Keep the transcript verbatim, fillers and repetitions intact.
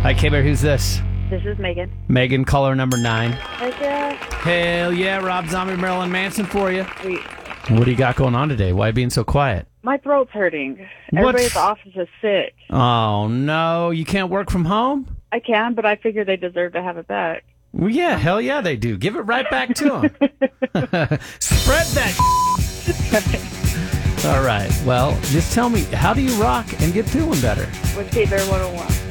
Hi, K-Bear, who's this? This is Megan. Megan, caller number nine. Heck yeah. Hell yeah, Rob Zombie, Marilyn Manson for you. Sweet. What do you got going on today? Why being so quiet? My throat's hurting. Everybody at the office is sick. Oh, no. You can't work from home? I can, but I figure they deserve to have it back. Well, yeah, hell yeah, they do. Give it right back to them. Spread that. All right. Well, just tell me, how do you rock and get feeling better? With K-Bear one oh one.